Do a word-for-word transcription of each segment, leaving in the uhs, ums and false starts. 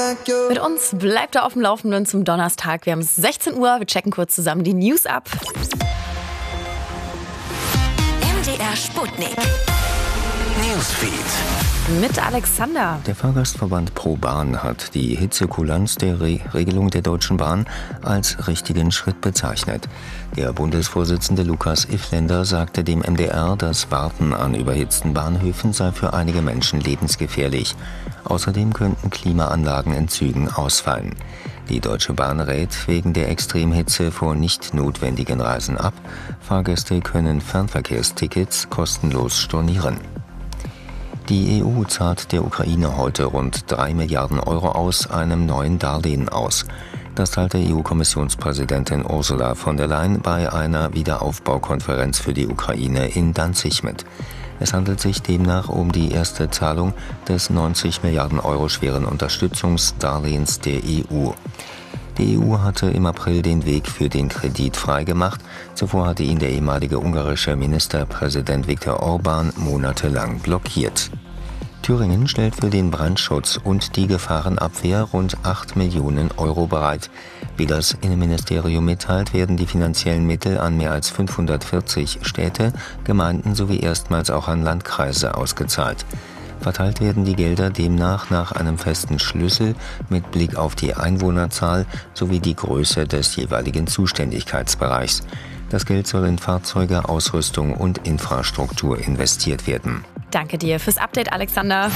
Mit uns bleibt er auf dem Laufenden zum Donnerstag. Wir haben sechzehn Uhr, wir checken kurz zusammen die News ab. M D R Sputnik Newsfeed mit Alexander. Der Fahrgastverband ProBahn hat die Hitzekulanz der Re- Regelung der Deutschen Bahn als richtigen Schritt bezeichnet. Der Bundesvorsitzende Lukas Ifländer sagte dem M D R, das Warten an überhitzten Bahnhöfen sei für einige Menschen lebensgefährlich. Außerdem könnten Klimaanlagen in Zügen ausfallen. Die Deutsche Bahn rät wegen der Extremhitze vor nicht notwendigen Reisen ab. Fahrgäste können Fernverkehrstickets kostenlos stornieren. Die E U zahlt der Ukraine heute rund drei Milliarden Euro aus einem neuen Darlehen aus. Das teilte E U-Kommissionspräsidentin Ursula von der Leyen bei einer Wiederaufbaukonferenz für die Ukraine in Danzig mit. Es handelt sich demnach um die erste Zahlung des neunzig Milliarden Euro schweren Unterstützungsdarlehens der E U. Die E U hatte im April den Weg für den Kredit freigemacht. Zuvor hatte ihn der ehemalige ungarische Ministerpräsident Viktor Orbán monatelang blockiert. Thüringen stellt für den Brandschutz und die Gefahrenabwehr rund acht Millionen Euro bereit. Wie das Innenministerium mitteilt, werden die finanziellen Mittel an mehr als fünfhundertvierzig Städte, Gemeinden sowie erstmals auch an Landkreise ausgezahlt. Verteilt werden die Gelder demnach nach einem festen Schlüssel mit Blick auf die Einwohnerzahl sowie die Größe des jeweiligen Zuständigkeitsbereichs. Das Geld soll in Fahrzeuge, Ausrüstung und Infrastruktur investiert werden. Danke dir fürs Update, Alexander.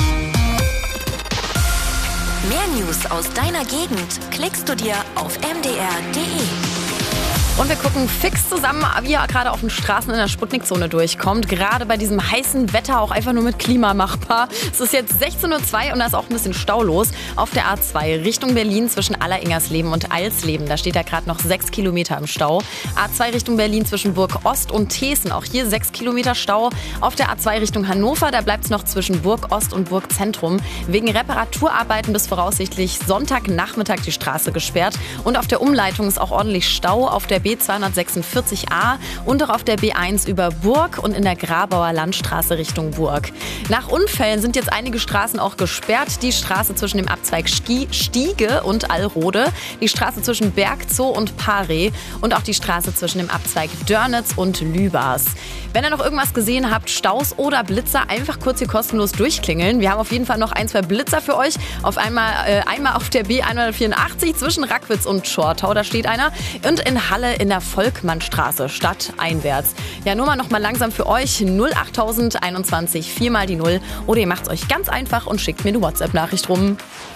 Mehr News aus deiner Gegend klickst du dir auf m d r punkt d e. Und wir gucken fix zusammen, wie ihr gerade auf den Straßen in der Sputnikzone durchkommt. Gerade bei diesem heißen Wetter auch einfach nur mit Klima machbar. Es ist jetzt sechzehn Uhr zwei und da ist auch ein bisschen Stau los. Auf der A zwei Richtung Berlin zwischen Alleringers-Leben und Eilsleben. Da steht ja gerade noch sechs Kilometer im Stau. A zwei Richtung Berlin zwischen Burg Ost und Thesen. Auch hier sechs Kilometer Stau. Auf der A zwei Richtung Hannover, da bleibt es noch zwischen Burg Ost und Burg Zentrum. Wegen Reparaturarbeiten bis voraussichtlich Sonntagnachmittag die Straße gesperrt. Und auf der Umleitung ist auch ordentlich Stau. Auf der B zweihundertsechsundvierzig a und auch auf der B eins über Burg und in der Grabauer Landstraße Richtung Burg. Nach Unfällen sind jetzt einige Straßen auch gesperrt. Die Straße zwischen dem Abzweig Stiege und Allrode, die Straße zwischen Bergzoo und Paree und auch die Straße zwischen dem Abzweig Dörnitz und Lübars. Wenn ihr noch irgendwas gesehen habt, Staus oder Blitzer, einfach kurz hier kostenlos durchklingeln. Wir haben auf jeden Fall noch ein, zwei Blitzer für euch. Auf einmal, äh, einmal auf der B hundertvierundachtzig zwischen Rackwitz und Schortau, da steht einer. Und in Halle in der Volkmannstraße, stadteinwärts. Ja, nur mal noch mal langsam für euch. null achttausend einundzwanzig, vier mal die null. Oder ihr macht es euch ganz einfach und schickt mir eine WhatsApp-Nachricht rum.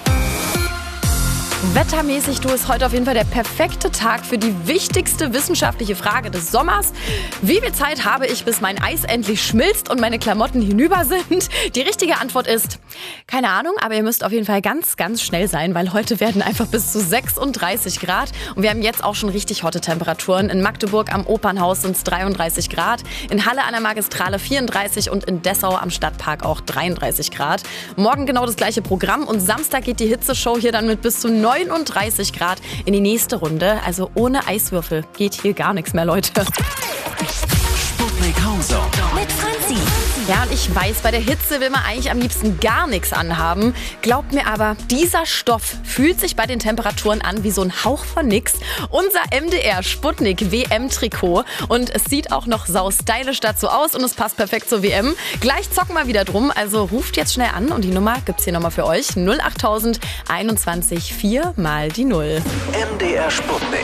Wettermäßig, du, ist heute auf jeden Fall der perfekte Tag für die wichtigste wissenschaftliche Frage des Sommers. Wie viel Zeit habe ich, bis mein Eis endlich schmilzt und meine Klamotten hinüber sind? Die richtige Antwort ist, keine Ahnung, aber ihr müsst auf jeden Fall ganz, ganz schnell sein, weil heute werden einfach bis zu sechsunddreißig Grad. Und wir haben jetzt auch schon richtig hotte Temperaturen. In Magdeburg am Opernhaus sind es dreiunddreißig Grad, in Halle an der Magistrale vierunddreißig und in Dessau am Stadtpark auch dreiunddreißig Grad. Morgen genau das gleiche Programm und Samstag geht die Hitzeshow hier dann mit bis zu neununddreißig Grad in die nächste Runde. Also ohne Eiswürfel geht hier gar nichts mehr, Leute. Sputnik Hauser Mit Franzi. Ja, und ich weiß, bei der Hitze will man eigentlich am liebsten gar nichts anhaben. Glaubt mir aber, dieser Stoff fühlt sich bei den Temperaturen an wie so ein Hauch von nix. Unser M D R Sputnik W M-Trikot. Und es sieht auch noch sau stylisch dazu aus und es passt perfekt zur W M. Gleich zocken wir wieder drum, also ruft jetzt schnell an und die Nummer gibt's hier nochmal für euch. null achttausend einundzwanzig, vier mal die null. M D R Sputnik.